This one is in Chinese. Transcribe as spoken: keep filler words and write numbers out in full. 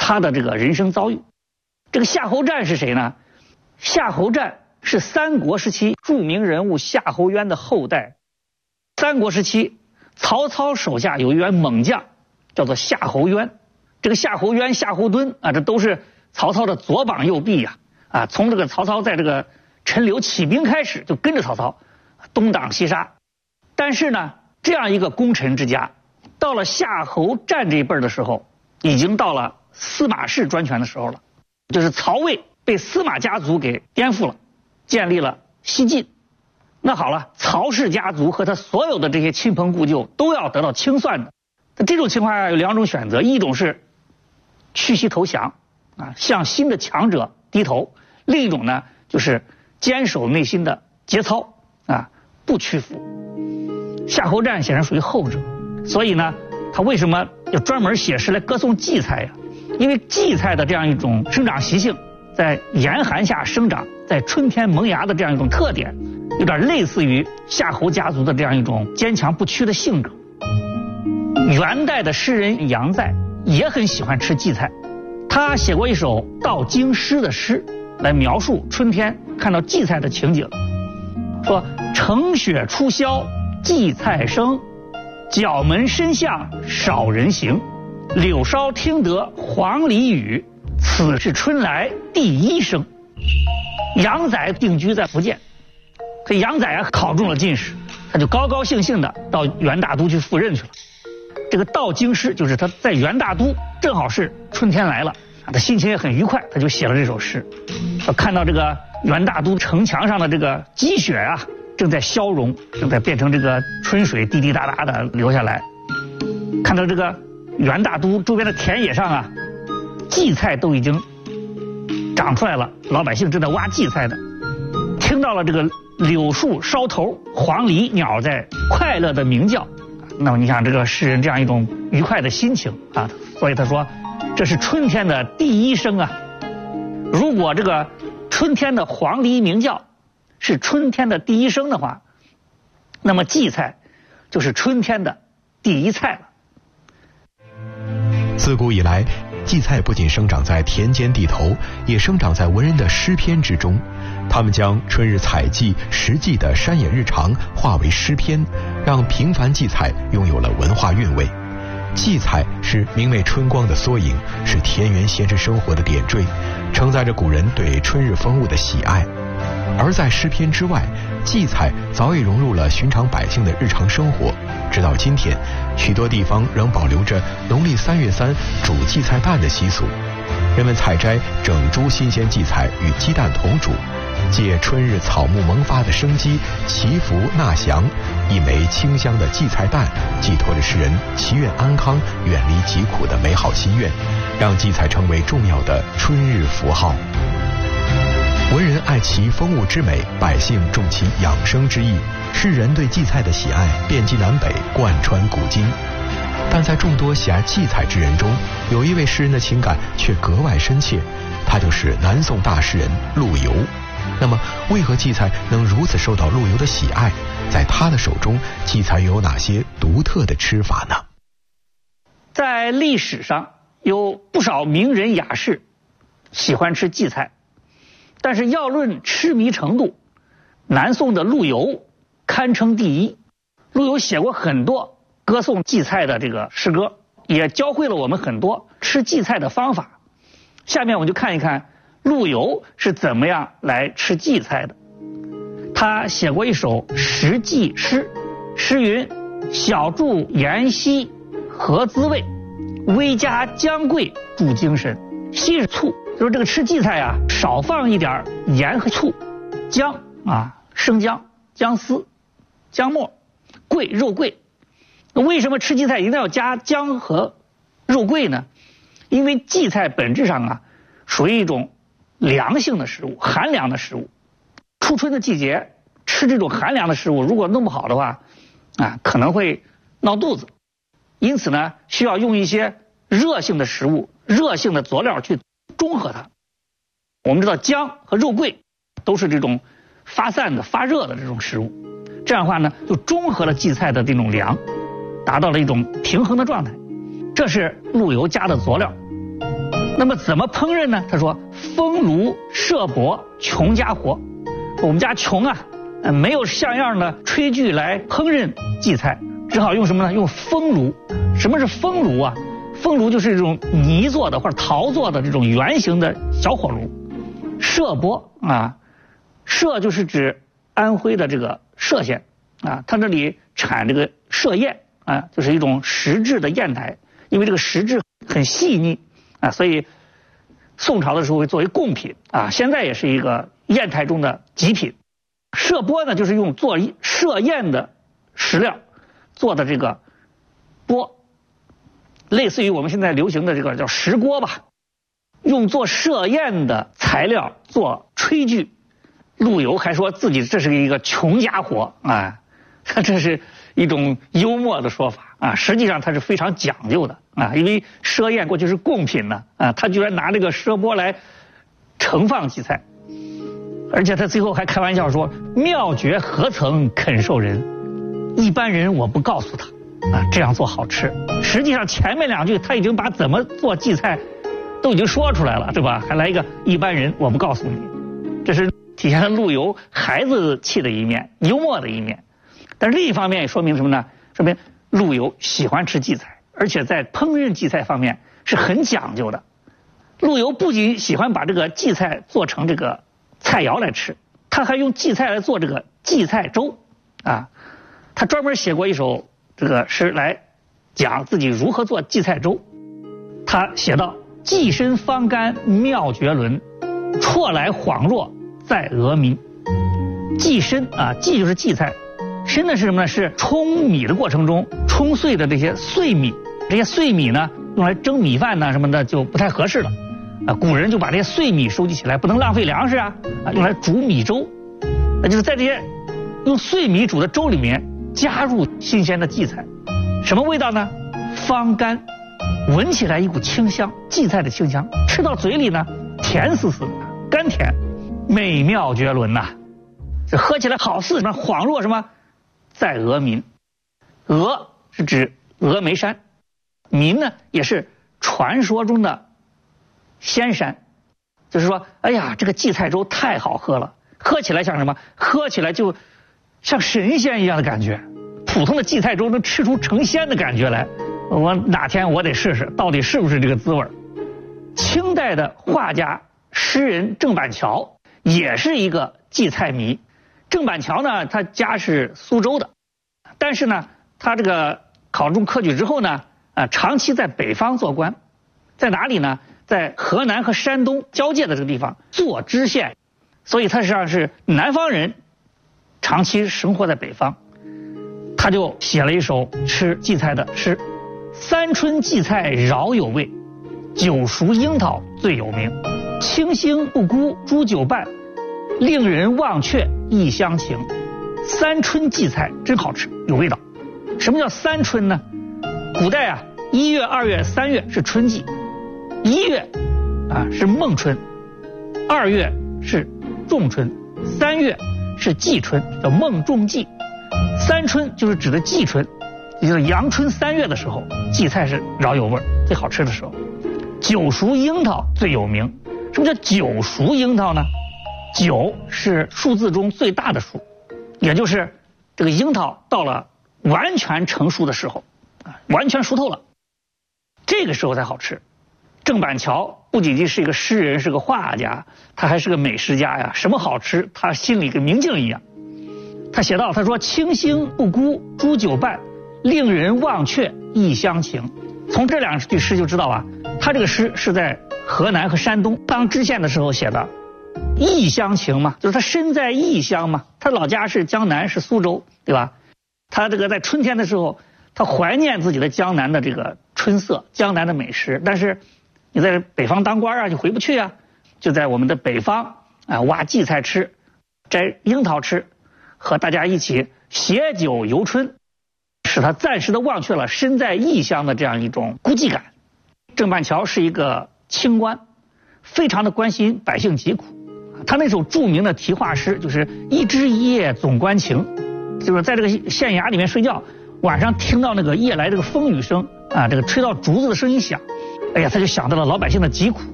他的这个人生遭遇。这个夏侯湛是谁呢？夏侯湛是三国时期著名人物夏侯渊的后代。三国时期，曹操手下有一员猛将，叫做夏侯渊。这个夏侯渊、夏侯惇啊，这都是曹操的左膀右臂呀！啊，从这个曹操在这个陈留起兵开始，就跟着曹操东挡西杀。但是呢，这样一个功臣之家，到了夏侯湛这一辈的时候，已经到了司马氏专权的时候了，就是曹魏被司马家族给颠覆了，建立了西晋。那好了，曹氏家族和他所有的这些亲朋故旧都要得到清算的。那这种情况下有两种选择，一种是屈膝投降啊，向新的强者低头；另一种呢，就是坚守内心的节操啊，不屈服。夏侯湛显然属于后者，所以呢，他为什么要专门写诗来歌颂荠菜呀？因为荠菜的这样一种生长习性，在严寒下生长，在春天萌芽的这样一种特点，有点类似于夏侯家族的这样一种坚强不屈的性格。元代的诗人杨载也很喜欢吃荠菜，他写过一首悼京师的诗，来描述春天看到荠菜的情景。说乘雪初消荠菜生，角门深巷少人行。柳梢听得黄鹂语，此是春来第一声。杨载定居在福建，可杨载啊考中了进士，他就高高兴兴的到元大都去赴任去了。这个悼京师就是他在元大都正好是春天来了，他心情也很愉快，他就写了这首诗。看到这个元大都城墙上的这个积雪啊，正在消融，正在变成这个春水滴滴答答的流下来。看到这个元大都周边的田野上啊，荠菜都已经长出来了，老百姓正在挖荠菜的。听到了这个柳树梢头黄鹂鸟在快乐的鸣叫，那么你想这个诗人这样一种愉快的心情啊，所以他说这是春天的第一声啊。如果这个春天的黄鹂鸣叫是春天的第一声的话，那么荠菜就是春天的第一菜了。 自古以来，荠菜不仅生长在田间地头，也生长在文人的诗篇之中。他们将春日采荠食荠的山野日常化为诗篇，让平凡荠菜拥有了文化韵味。荠菜是明媚春光的缩影，是田园闲适生活的点缀，承载着古人对春日风物的喜爱。而在诗篇之外，荠菜早已融入了寻常百姓的日常生活。直到今天，许多地方仍保留着农历三月三煮荠菜蛋的习俗。人们采摘整株新鲜荠菜与鸡蛋同煮，借春日草木萌发的生机祈福纳祥。一枚清香的荠菜蛋寄托着世人祈愿安康、远离疾苦的美好心愿，让荠菜成为重要的春日符号。文人爱其风物之美，百姓重其养生之意，世人对荠菜的喜爱遍及南北，贯穿古今。但在众多喜爱荠菜之人中，有一位诗人的情感却格外深切，他就是南宋大诗人陆游。那么为何荠菜能如此受到陆游的喜爱？在他的手中，荠菜又有哪些独特的吃法呢？ 在历史上有不少名人雅士喜欢吃荠菜，但是要论痴迷程度，南宋的陆游堪称第一。陆游写过很多歌颂荠菜的这个诗歌，也教会了我们很多吃荠菜的方法。下面我们就看一看陆游是怎么样来吃荠菜的。他写过一首食荠诗，诗云：小注盐稀何滋味，微加姜桂助精神。稀是醋，就是这个吃荠菜啊，少放一点盐和醋，姜啊，生姜、姜丝、姜末，桂肉桂。那为什么吃荠菜一定要加姜和肉桂呢？因为荠菜本质上啊，属于一种凉性的食物，寒凉的食物。初春的季节吃这种寒凉的食物，如果弄不好的话啊，可能会闹肚子。因此呢，需要用一些热性的食物、热性的佐料去中和它。我们知道姜和肉桂都是这种发散的、发热的这种食物，这样的话呢，就中和了荠菜的这种凉，达到了一种平衡的状态。这是陆游加的佐料。 那么怎么烹饪呢？他说风炉设帛穷家活，我们家穷啊，没有像样的炊具来烹饪荠菜，只好用什么呢？用风炉。什么是风炉啊？风炉就是这种泥做的或者陶做的这种圆形的小火炉。设帛啊，歙就是指安徽的这个歙县啊，它这里产这个歙砚啊，就是一种石质的砚台，因为这个石质很细腻啊，所以宋朝的时候会作为贡品啊，现在也是一个砚台中的极品。歙钵呢，就是用做歙砚的石料做的这个钵，类似于我们现在流行的这个叫石锅吧，用做歙砚的材料做炊具。陆游还说自己这是一个穷家伙啊，这是一种幽默的说法啊，实际上他是非常讲究的啊，因为歙砚过去是贡品呢啊，他居然拿这个歙钵来盛放荠菜，而且他最后还开玩笑说妙绝何曾肯受人，一般人我不告诉他啊，这样做好吃。实际上前面两句他已经把怎么做荠菜都已经说出来了，对吧？还来一个一般人我不告诉你，这是体现了陆游孩子气的一面，幽默的一面。但是另一方面也说明什么呢？说明陆游喜欢吃荠菜，而且在烹饪荠菜方面是很讲究的。陆游不仅喜欢把这个荠菜做成这个菜肴来吃，他还用荠菜来做这个荠菜粥啊。他专门写过一首这个诗来讲自己如何做荠菜粥。他写道：荠身方干妙绝伦，辍来恍若在俄民。荠身啊，荠就是荠菜，身呢是什么呢？是冲米的过程中冲碎的这些碎米，这些碎米呢用来蒸米饭呢什么的就不太合适了啊。古人就把这些碎米收集起来，不能浪费粮食啊，啊用来煮米粥，那就是在这些用碎米煮的粥里面加入新鲜的荠菜，什么味道呢？方干，闻起来一股清香，荠菜的清香，吃到嘴里呢甜丝丝的，甘甜，美妙绝伦呐、啊！这喝起来好似什么恍若什么在俄民，峨是指峨眉山，民呢也是传说中的仙山，就是说，哎呀，这个荠菜粥太好喝了，喝起来像什么？喝起来就像神仙一样的感觉。普通的荠菜粥能吃出成仙的感觉来，我哪天我得试试，到底是不是这个滋味。清代的画家诗人郑板桥也是一个荠菜迷。郑板桥呢，他家是苏州的，但是呢，他这个考中科举之后呢，啊，长期在北方做官，在哪里呢？在河南和山东交界的这个地方做知县，所以他实际上是南方人，长期生活在北方。他就写了一首吃荠菜的诗：三春荠菜饶有味，九熟樱桃最有名。清新不辜煮酒拌，令人忘却一厢情。三春荠菜真好吃，有味道。什么叫三春呢？古代啊，一月、二月、三月是春季，一月啊是孟春，二月是仲春，三月是季春，叫孟仲季。三春就是指的季春，也就是阳春三月的时候，荠菜是饶有味，最好吃的时候。九熟樱桃最有名。什么叫九熟樱桃呢？九是数字中最大的数，也就是这个樱桃到了完全成熟的时候，啊，完全熟透了，这个时候才好吃。郑板桥不仅仅是一个诗人，是个画家，他还是个美食家呀。什么好吃，他心里跟明镜一样。他写道，他说清新不辜煮酒拌，令人忘却一厢情。从这两句诗就知道啊，他这个诗是在河南和山东当知县的时候写的。异乡情嘛，就是他身在异乡嘛，他老家是江南，是苏州，对吧？他这个在春天的时候，他怀念自己的江南的这个春色，江南的美食。但是你在北方当官啊，就回不去啊，就在我们的北方啊挖荠菜吃，摘樱桃吃，和大家一起携酒游春，使他暂时的忘却了身在异乡的这样一种孤寂感。郑板桥是一个清官，非常的关心百姓疾苦。他那首著名的题画诗就是一枝一叶总关情，就是在这个县衙里面睡觉，晚上听到那个夜来这个风雨声啊，这个吹到竹子的声音响， 哎呀，他就想到了老百姓的疾苦，